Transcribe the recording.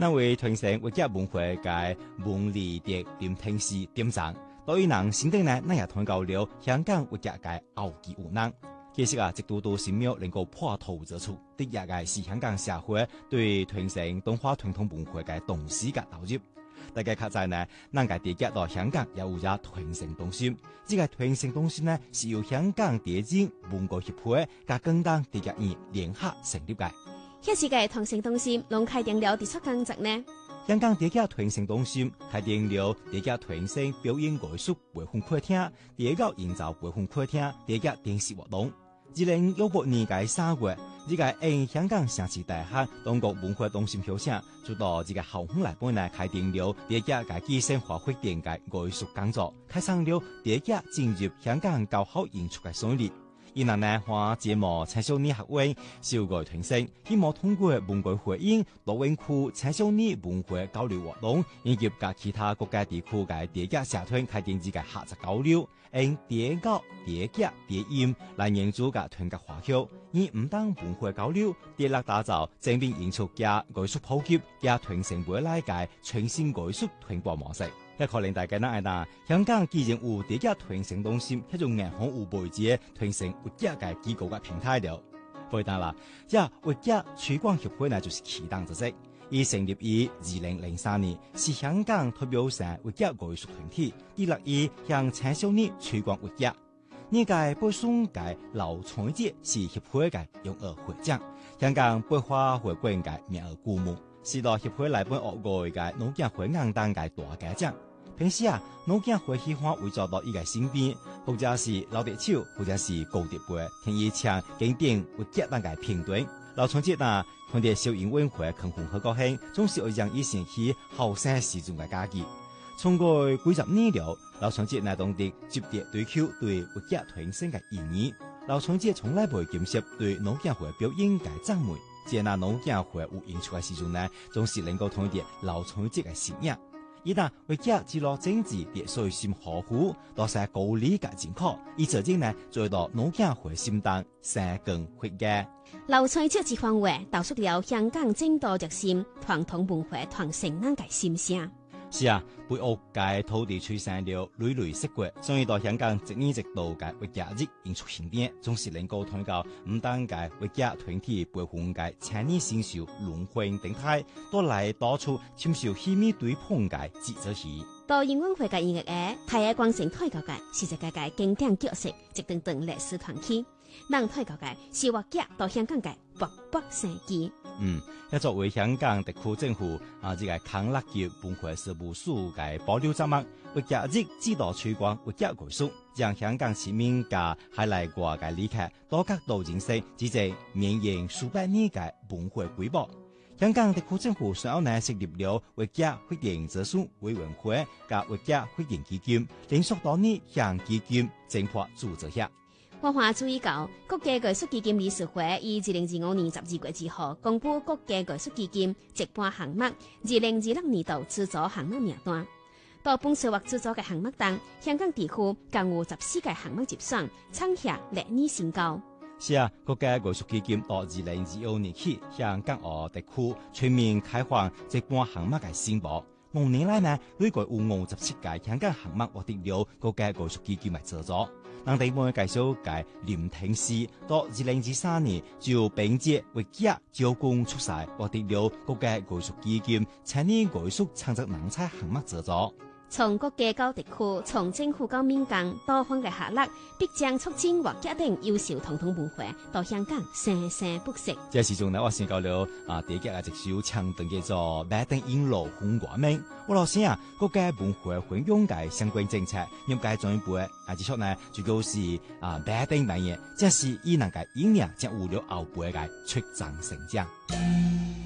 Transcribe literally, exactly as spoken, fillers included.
那为推升活跃文化嘅文理的点听时点赞，多以人心底呢，那也同交流香港活跃嘅傲气无能。其實啊，直到到神廟能夠破土而出，第一個是香港社會對傳承東華傳統文化嘅重視嘅投入。大家看在呢，咱個地價到香港也有咗傳承中心。這個傳承中心呢，是由香港地景文化協會加廣東地價院聯合成立嘅。 迄時個傳承中心攏開定了第七工作呢？ 香港地價傳承中心開定了地價傳承表演藝術培訓課廳、地價營造培訓課廳、地價電視活動。二零一八年嘅三月，呢個因香港城市大學中國文化中心表示，就到呢個校方來本來開定了地價嘅基層化發展嘅藝術工作，開創了地價進入香港高校演出嘅順利。因為呢，話節目青少年學會小個傳承，希望通過文化回應多元區青少年文化交流活動，以及甲其他國家地區嘅地價社團開定呢個合作交流，用地價、地價、地音來營造個團結華僑，以唔單文化交流，地力打造正面演出嘅藝術普及，加傳承未來嘅全新藝術傳播模式。一可能大家嗱嗱，香港既然有地價傳承中心，一種銀行有媒介傳承活躍嘅機構嘅平台了。不當啦，即係活躍推廣協會呢，就是其當之一。伊成立於二零零三年，是香港代表性活躍藝術團體，致力於向青少年推廣活躍。呢個北宋嘅老創節是協會嘅榮譽會長，香港百花會館嘅名譽顧問。是到協會內本學外嘅農業會硬當嘅大家長，平時啊農業會喜歡會做到一個身邊，或者是老蝶手，或者是高蝶杯，聽伊唱經典會結當嘅片段。老春節啊，佢哋小英文會肯紅好高興，總是會讓以前去後生時陣嘅家己。從過幾十年了，老春節內當地接點對口對會結傳承嘅意義。老春節從來不會減少對農業會表演嘅讚美。即那農業會有演出嘅時陣呢，總是能夠同啲老春節嘅信仰。一旦為家記錄政治秩序心呵護，到晒高理嘅健康，以至今呢做到農業會心當生更活嘅。 老春節這番話，道出了香港正道熱心傳統文化傳承人嘅心聲。 是啊，背後嘅土地催生了累累釋國，所以到香港一年一度嘅活躍日演出慶典，總是能夠通過唔單嘅活躍團體培訓嘅青年新秀輪迴頂台，都來到處親受戲迷對碰嘅節奏戲。 到英文會嘅音樂嘅台灣廣城推高嘅是世界嘅經典角色，一段段歷史傳奇。人推高嘅是活躍到香港嘅勃勃生機。 嗯，要作為香港特區政府啊，這個康樂及文化事務署嘅保留責任，活躍日指導推廣活躍藝術，讓香港市民嘅海內外嘅旅客多角度認識這隻綿延數百年嘅文化瑰寶。香港特區政府隨後呢成立了活躍發展諮詢委員會及活躍發展基金，連續多年向基金增撥資助額。 我還注意到，國家藝術基金理事會於二零二五年十二月二號公布國家藝術基金一般項目二零二六年度資助項目名單。到本數獲資助嘅項目當，香港地區共有十四個項目接選，創下歷年新高。 是啊，國家藝術基金到二零二五年起，向港澳地區全面開放一般項目嘅申報。五年來呢，累計有五十七個香港項目獲得了國家藝術基金嘅資助。讓地方介紹嘅林廷詩到二零二三年就並借活躍招工出賽，獲得了國家藝術基金青年藝術創作人才項目資助。 從國家到地區，從政府到民間，多方嘅合作，必將促進活躍等優秀傳統文化到香港生生不息。 這時陣呢，我先講了啊，地價嘅一首唱段叫做《馬丁引路紅光明》。我老師啊，國家文化運用嘅相關政策，入界進一步啊，接觸呢，就就是啊，馬丁扮演，這是以能嘅演繹將有了後輩嘅出戰成長。